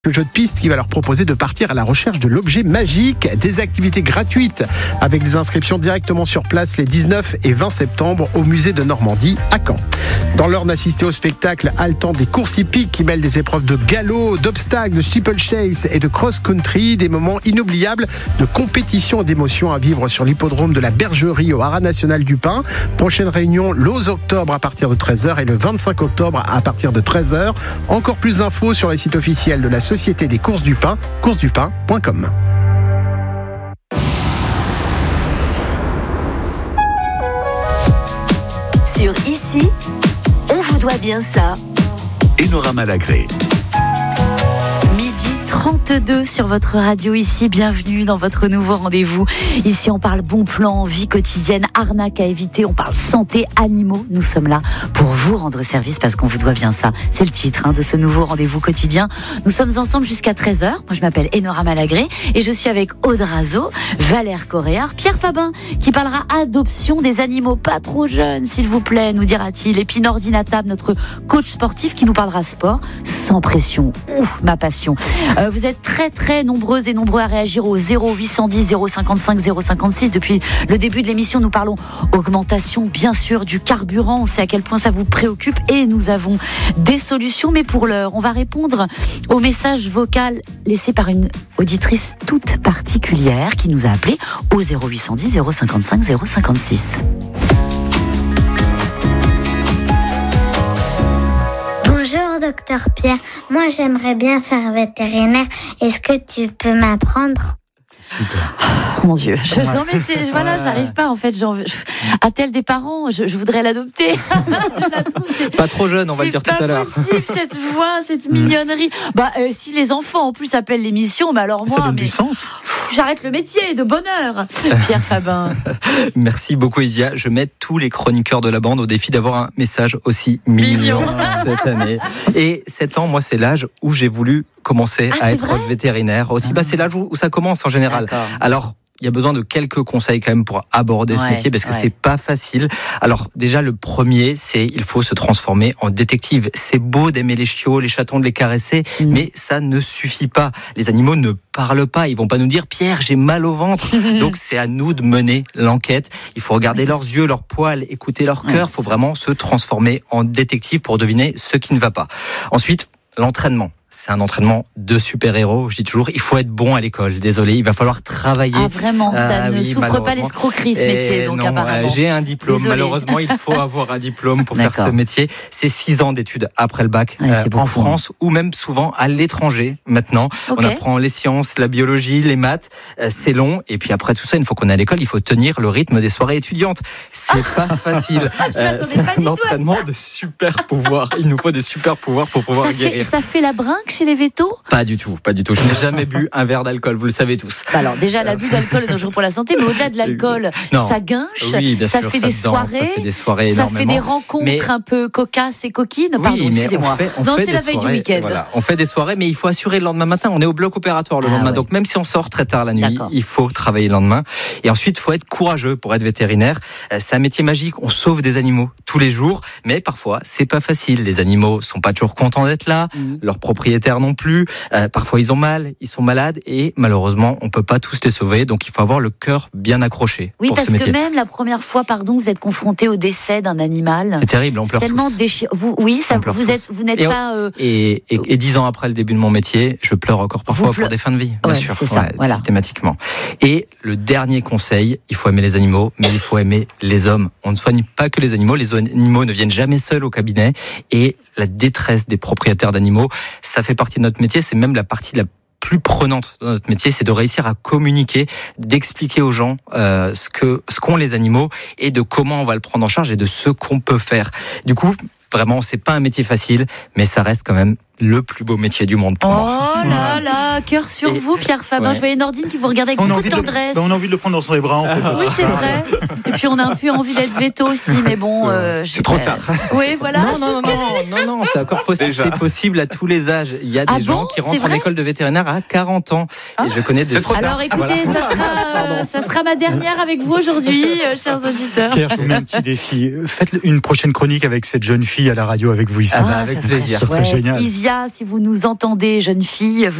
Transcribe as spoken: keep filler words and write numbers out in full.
Le jeu de piste qui va leur proposer de partir à la recherche de l'objet magique, des activités gratuites avec des inscriptions directement sur place les dix-neuf et vingt septembre au musée de Normandie à Caen. Dans l'heure d'assister au spectacle haletant des courses hippiques qui mêlent des épreuves de galop, d'obstacles, de steeplechase et de cross-country, des moments inoubliables de compétition et d'émotion à vivre sur l'hippodrome de la Bergerie au Haras National du Pin. Prochaine réunion le onze octobre à partir de treize heures et le vingt-cinq octobre à partir de treize heures. Encore plus d'infos sur les sites officiels de la Société des courses du Pin, courses du pin point com. Sur Ici, on vous doit bien ça. Enora Malagré. Midi trente-deux sur votre radio Ici. Bienvenue dans votre nouveau rendez-vous. Ici, on parle bon plan, vie quotidienne, arnaque à éviter. On parle santé, animaux. Nous sommes là pour vous rendre service parce qu'on vous doit bien ça. C'est le titre hein, de ce nouveau rendez-vous quotidien. Nous sommes ensemble jusqu'à treize heures. Moi, je m'appelle Enora Malagré et je suis avec Aude Razo, Valère Coréard, Pierre Fabin qui parlera adoption des animaux pas trop jeunes, s'il vous plaît, nous dira-t-il. Et puis Nordine Attab, notre coach sportif qui nous parlera sport sans pression. Ouf, ma passion. Euh, vous êtes très très nombreuses et nombreux à réagir au zéro huit cent dix zéro cinquante-cinq zéro cinquante-six. Depuis le début de l'émission, nous parlons augmentation bien sûr du carburant. On sait à quel point ça vous préoccupe et nous avons des solutions. Mais pour l'heure, on va répondre au message vocal laissé par une auditrice toute particulière qui nous a appelé au zéro huit cent dix zéro cinquante-cinq zéro cinquante-six. Bonjour docteur Pierre, moi j'aimerais bien faire vétérinaire, est-ce que tu peux m'apprendre ? Super. Oh, mon Dieu, je, non mais c'est, voilà, j'arrive pas en fait. J'en, a-t-elle des parents ? je, je voudrais l'adopter. Pas trop jeune, on va le dire tout à l'heure. C'est pas possible cette voix, cette mignonnerie. Bah euh, si les enfants en plus appellent l'émission, bah alors moi, ça donne mais, du sens. Pff, j'arrête le métier de bonheur. Pierre Fabin. Merci beaucoup Isia. Je mets tous les chroniqueurs de la bande au défi d'avoir un message aussi mignon, mignon. cette année. Et sept ans, moi c'est l'âge où j'ai voulu commencer ah, à être vrai vétérinaire. Aussi, ah. bah, c'est l'âge où, où ça commence en général. D'accord. Alors, il y a besoin de quelques conseils quand même pour aborder ce ouais, métier parce que ouais. c'est pas facile. Alors déjà le premier, c'est il faut se transformer en détective. C'est beau d'aimer les chiots, les chatons, de les caresser, mmh. mais ça ne suffit pas. Les animaux ne parlent pas, ils vont pas nous dire Pierre, j'ai mal au ventre. Donc c'est à nous de mener l'enquête. Il faut regarder ouais, leurs yeux, leurs poils, écouter leur cœur. Il faut vraiment se transformer en détective pour deviner ce qui ne va pas. Ensuite, l'entraînement. C'est un entraînement de super-héros. Je dis toujours, il faut être bon à l'école. Désolé, il va falloir travailler. Ah vraiment, ça ah, ne oui, souffre pas l'escroquerie ce métier, donc non, apparemment. Euh, j'ai un diplôme. Désolée. Malheureusement, il faut avoir un diplôme pour D'accord. faire ce métier. C'est six ans d'études après le bac ouais, euh, en France ou même souvent à l'étranger. Maintenant, okay. on apprend les sciences, la biologie, les maths. Euh, c'est long. Et puis après tout ça, une fois qu'on est à l'école, il faut tenir le rythme des soirées étudiantes. C'est pas facile. euh, c'est un entraînement de super pouvoirs. Il nous faut des super pouvoirs pour pouvoir ça guérir. Fait, ça fait la brinque chez les vétos ? Pas du tout, pas du tout. Je n'ai jamais bu un verre d'alcool, vous le savez tous. Alors déjà, l'abus d'alcool est dangereux pour la santé, mais au-delà de l'alcool, non. ça guinche, oui, bien ça, sûr, fait ça, des danse, soirées, ça fait des soirées, ça fait des rencontres mais... un peu cocasses et coquines. Pardon, oui, excusez-moi. On fait, on non, fait c'est la veille soirées, du week-end. Voilà, on fait des soirées, mais il faut assurer le lendemain matin. On est au bloc opératoire le ah, lendemain, ouais. donc même si on sort très tard la nuit, D'accord. il faut travailler le lendemain. Et ensuite, il faut être courageux pour être vétérinaire. C'est un métier magique. On sauve des animaux tous les jours, mais parfois c'est pas facile. Les animaux sont pas toujours contents d'être là, mmh. leurs propriétaires non plus. Euh, parfois ils ont mal, ils sont malades et malheureusement on peut pas tous les sauver. Donc il faut avoir le cœur bien accroché. Oui, pour parce ce métier. que même la première fois, pardon, vous êtes confronté au décès d'un animal. C'est terrible, on pleure c'est tellement tous. Déchir... Vous, oui, ça, vous tous. êtes, vous n'êtes et pas. Euh... Et, et, et dix ans après le début de mon métier, je pleure encore parfois pleu... pour des fins de vie, bien ouais, sûr, c'est ça, ouais, voilà. systématiquement. Et le dernier conseil, il faut aimer les animaux, mais il faut aimer les hommes. On ne soigne pas que les animaux. Les animaux ne viennent jamais seuls au cabinet. Et la détresse des propriétaires d'animaux, ça fait partie de notre métier. C'est même la partie la plus prenante dans notre métier, c'est de réussir à communiquer, d'expliquer aux gens euh, ce que ce qu'ont les animaux et de comment on va le prendre en charge et de ce qu'on peut faire. Du coup, vraiment, c'est pas un métier facile, mais ça reste quand même le plus beau métier du monde pour oh moi. Oh là là, cœur sur et vous, Pierre Fabin. Ouais. Je voyais Nordine qui vous regardait avec on beaucoup de tendresse. Le, bah on a envie de le prendre dans ses bras, en fait. Oui, c'est vrai. Et puis on a un peu envie d'être veto aussi, mais bon. Euh, c'est trop tard. Oui, voilà. Non, non, non, non, non, c'est encore possible. C'est possible à tous les âges. Il y a des ah gens bon qui rentrent en école de vétérinaire à quarante ans. Ah. Et je connais des. C'est trop tard. Alors écoutez, voilà. ça, sera, ça sera ma dernière avec vous aujourd'hui, euh, chers auditeurs. Pierre, je vous mets un petit défi. Faites une prochaine chronique avec cette jeune fille à la radio avec vous ici. Ah, bah, avec plaisir. Ça serait génial. Isia Cynthia, si vous nous entendez, jeune fille, vous